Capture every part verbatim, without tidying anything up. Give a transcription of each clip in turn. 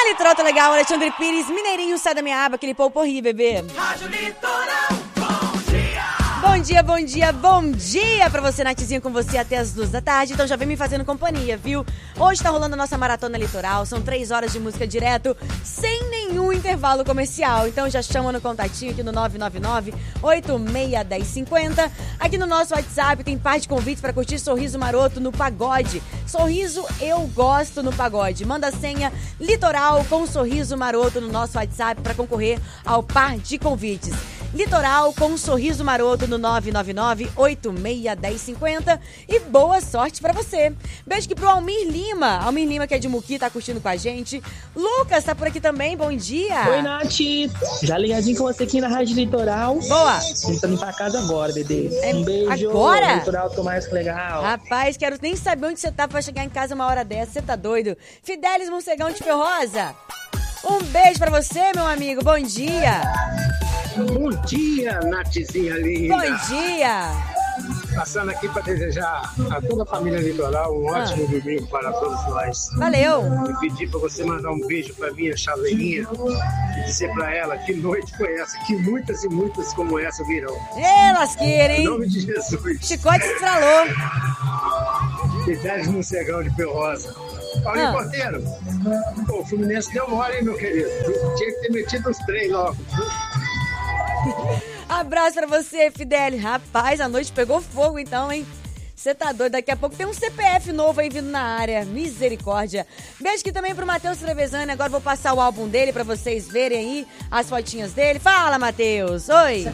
Na Litoral tá legal, Alexandre Pires, Mineirinho, sai da minha aba, aquele pouporri, bebê. Rádio Litoral, bom dia. Bom dia, bom dia, bom dia pra você, Natizinha, com você até as duas da tarde. Então já vem me fazendo companhia, viu? Hoje tá rolando a nossa Maratona Litoral, são três horas de música direto, sem nenhum intervalo comercial. Então já chama no contatinho aqui no nove nove nove, oito seis um zero, cinco zero. Aqui no nosso WhatsApp tem par de convites pra curtir Sorriso Maroto no Pagode. Sorriso eu gosto no Pagode. Manda a senha Litoral com Sorriso Maroto no nosso WhatsApp pra concorrer ao par de convites. Litoral com Sorriso Maroto no nove nove nove, oito seis um zero, cinco zero. E boa sorte pra você. Beijo aqui pro Almir Lima. Almir Lima, que é de Muqui, tá curtindo com a gente. Lucas tá por aqui também, bom dia. Oi, Nath. Já ligadinho com você aqui na Rádio Litoral. Boa. Tô indo pra casa agora, bebê. É, um beijo. agora? Litoral, tô mais que legal. Rapaz, quero nem saber onde você tá pra chegar em casa uma hora dessa. Você tá doido? Fidelis Mocegão de Ferrosa. Um beijo pra você, meu amigo. Bom dia. Bom dia, Nathzinha linda. Bom dia. Passando aqui para desejar a toda a família Litoral um Ah. ótimo domingo para todos nós. Valeu. E pedir para você mandar um beijo para minha chaveirinha e dizer para ela que noite foi essa, que muitas e muitas como essa virão. Ê, lasqueira, Em hein? nome de Jesus. Chicote estralou. Fidelis Mocegão de Ferrosa. Paulinho Ah. Porteiro, pô, o Fluminense deu mole, hein, meu querido? Tinha que ter metido os três logo. Abraço pra você, Fidelis. Rapaz, a noite pegou fogo então, hein? Você tá doido? Daqui a pouco tem um C P F novo aí vindo na área. Misericórdia. Beijo aqui também pro Matheus Trevezani. Agora vou passar o álbum dele pra vocês verem aí as fotinhas dele. Fala, Matheus. Oi.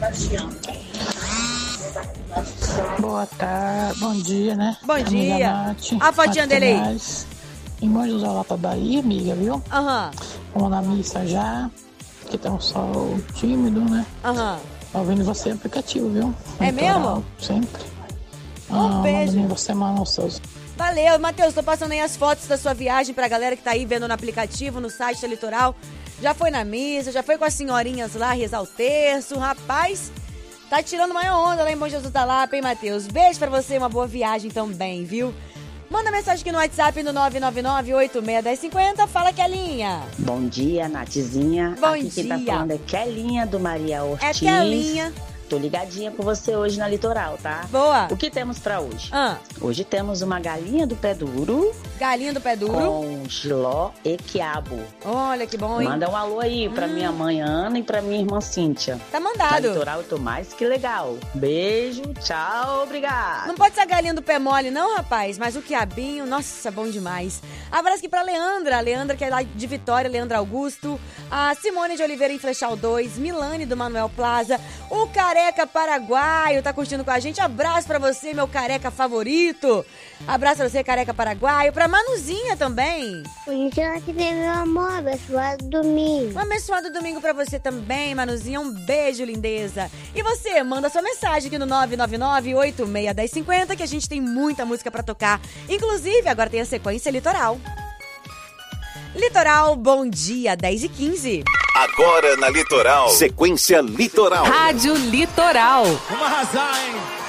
Boa tarde, bom dia, né? Bom Amiga dia. Nath, A fotinha dele aí. Nath, em Bom José lá pra Bahia, amiga, viu? Aham, Vamos na missa já, que tá um sol tímido, né? aham. Ouvindo você no aplicativo, viu? É Litoral, mesmo? Sempre. Um ah, beijo. Uma semana aos seus. Valeu, Matheus. Tô passando aí as fotos da sua viagem pra galera que tá aí vendo no aplicativo, no site da Litoral. Já foi na missa, já foi com as senhorinhas lá rezar o terço. Rapaz, tá tirando maior onda lá em Bom Jesus da Lapa, hein, Matheus? Beijo pra você, uma boa viagem também, viu? Manda mensagem aqui no WhatsApp no nove nove nove, oito seis um zero, cinco zero. Fala, Kelinha. Bom dia, Nathzinha. Bom Aqui quem tá dia. falando é Kelinha do Maria Ortiz. É Kelinha. Tô ligadinha com você hoje na Litoral, tá? Boa. O que temos pra hoje? Ah, Hoje temos uma galinha do pé duro galinha do pé duro. com giló e quiabo. Olha que bom, hein? Manda um alô aí pra Hum. minha mãe Ana e pra minha irmã Cíntia. Tá Na mandado. Litoral eu tô mais que legal. Beijo, tchau, obrigado. Não pode ser a galinha do pé mole, não, rapaz. Mas o quiabinho, nossa, bom demais. Abraço aqui pra Leandra. A Leandra, que é lá de Vitória, Leandra Augusto. A Simone de Oliveira em Flechal dois. Milane do Manuel Plaza. O Careca Paraguaio tá curtindo com a gente. Abraço pra você, meu careca favorito. Abraço pra você, Careca Paraguaio. Pra Manuzinha também. Bom dia, que teve meu amor, abençoado domingo. Um abençoado domingo pra você também, Manuzinha. Um beijo, lindeza. E você, manda sua mensagem aqui no nove nove nove, oito seis um zero, cinco zero, que a gente tem muita música pra tocar. Inclusive, agora tem a sequência Litoral. Litoral, bom dia, dez e quinze. Agora na Litoral, sequência Litoral. Rádio Litoral. Vamos arrasar, hein?